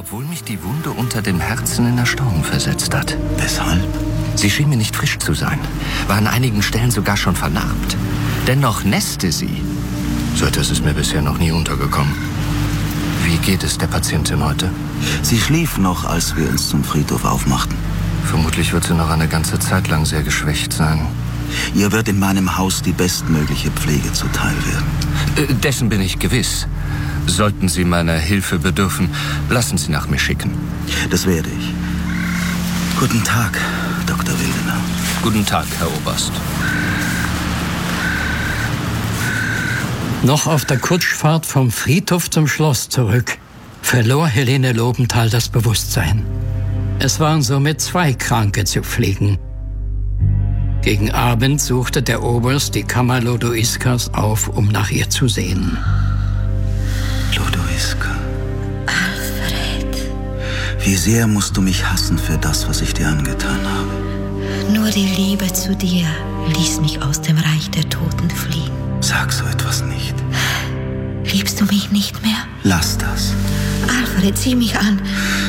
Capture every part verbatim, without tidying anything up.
obwohl mich die Wunde unter dem Herzen in Erstaunen versetzt hat. Weshalb? Sie schien mir nicht frisch zu sein, war an einigen Stellen sogar schon vernarbt. Dennoch nässte sie. So etwas ist mir bisher noch nie untergekommen. Wie geht es der Patientin heute? Sie schlief noch, als wir uns zum Friedhof aufmachten. Vermutlich wird sie noch eine ganze Zeit lang sehr geschwächt sein. Ihr wird in meinem Haus die bestmögliche Pflege zuteil werden. Äh, dessen bin ich gewiss. Sollten Sie meiner Hilfe bedürfen, lassen Sie nach mir schicken. Das werde ich. Guten Tag, Doktor Wildener. Guten Tag, Herr Oberst. Noch auf der Kutschfahrt vom Friedhof zum Schloss zurück verlor Helene Lobenthal das Bewusstsein. Es waren somit zwei Kranke zu pflegen. Gegen Abend suchte der Oberst die Kammer Lodoiskas auf, um nach ihr zu sehen. Lodoiska. Alfred. Wie sehr musst du mich hassen für das, was ich dir angetan habe. Nur die Liebe zu dir ließ mich aus dem Reich der Toten fliehen. Sag so etwas nicht. Liebst du mich nicht mehr? Lass das. Alfred, sieh mich an.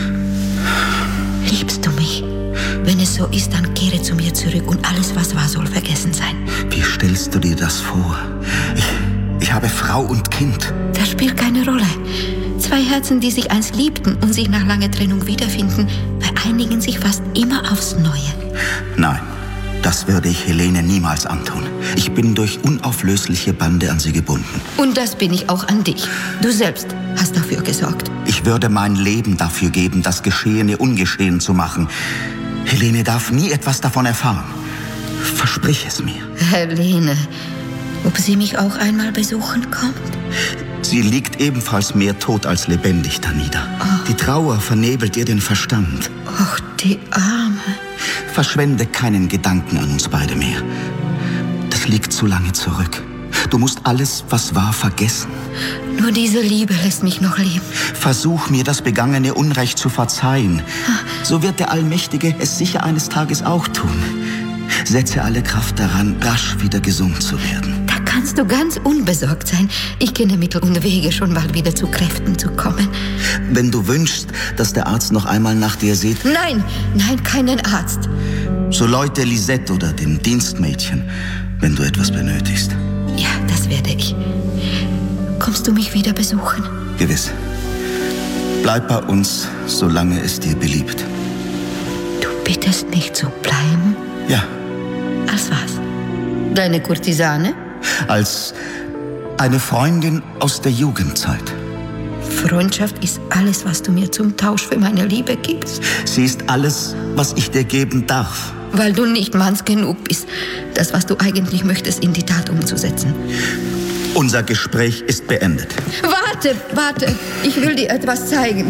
Liebst du mich? Wenn es so ist, dann kehre zu mir zurück und alles, was war, soll vergessen sein. Wie stellst du dir das vor? Ich, ich habe Frau und Kind. Das spielt keine Rolle. Zwei Herzen, die sich einst liebten und sich nach langer Trennung wiederfinden, vereinigen sich fast immer aufs Neue. Nein, das würde ich Helene niemals antun. Ich bin durch unauflösliche Bande an sie gebunden. Und das bin ich auch an dich. Du selbst hast dafür gesorgt. Ich würde mein Leben dafür geben, das Geschehene ungeschehen zu machen. Helene darf nie etwas davon erfahren. Versprich es mir. Helene, ob sie mich auch einmal besuchen kommt? Sie liegt ebenfalls mehr tot als lebendig danieder. Oh. Die Trauer vernebelt ihr den Verstand. Ach, die Arme. Verschwende keinen Gedanken an uns beide mehr. Das liegt zu lange zurück. Du musst alles, was war, vergessen. Nur diese Liebe lässt mich noch leben. Versuch mir, das begangene Unrecht zu verzeihen. So wird der Allmächtige es sicher eines Tages auch tun. Setze alle Kraft daran, rasch wieder gesund zu werden. Da kannst du ganz unbesorgt sein. Ich kenne Mittel und Wege, schon bald wieder zu Kräften zu kommen. Wenn du wünschst, dass der Arzt noch einmal nach dir sieht... Nein, nein, keinen Arzt. So läute Lisette oder dem Dienstmädchen, wenn du etwas benötigst. Ja, das werde ich. Kommst du mich wieder besuchen? Gewiss. Bleib bei uns, solange es dir beliebt. Du bittest mich zu bleiben? Ja. Als was? Deine Kurtisane? Als eine Freundin aus der Jugendzeit. Freundschaft ist alles, was du mir zum Tausch für meine Liebe gibst. Sie ist alles, was ich dir geben darf. Weil du nicht manns genug bist, das, was du eigentlich möchtest, in die Tat umzusetzen. Unser Gespräch ist beendet. Warte, warte, ich will dir etwas zeigen.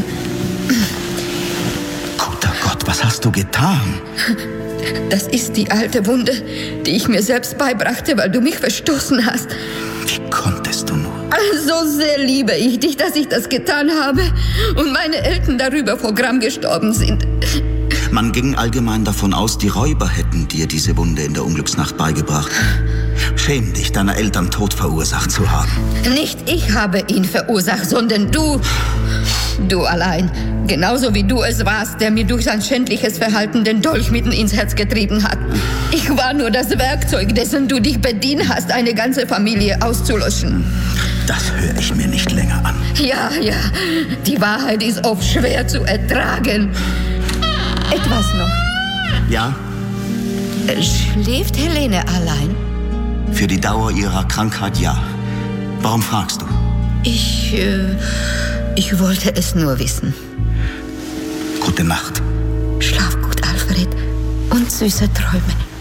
Guter Gott, was hast du getan? Das ist die alte Wunde, die ich mir selbst beibrachte, weil du mich verstoßen hast. Wie konntest du nur? So sehr liebe ich dich, dass ich das getan habe und meine Eltern darüber vor Gram gestorben sind. Man ging allgemein davon aus, die Räuber hätten dir diese Wunde in der Unglücksnacht beigebracht. Schäm dich, deiner Eltern Tod verursacht zu haben. Nicht ich habe ihn verursacht, sondern du. Du allein. Genauso wie du es warst, der mir durch sein schändliches Verhalten den Dolch mitten ins Herz getrieben hat. Ich war nur das Werkzeug, dessen du dich bedient hast, eine ganze Familie auszulöschen. Das höre ich mir nicht länger an. Ja, ja. Die Wahrheit ist oft schwer zu ertragen. Etwas noch. Ja? Schläft Helene allein? Für die Dauer ihrer Krankheit ja. Warum fragst du? Ich, äh, ich wollte es nur wissen. Gute Nacht. Schlaf gut, Alfred. Und süße Träume.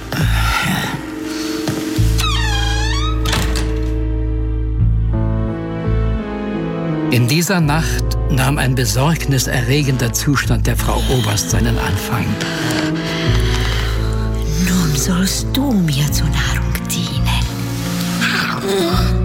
In dieser Nacht nahm ein besorgniserregender Zustand der Frau Oberst seinen Anfang. Nun sollst du mir zur Nahrung dienen.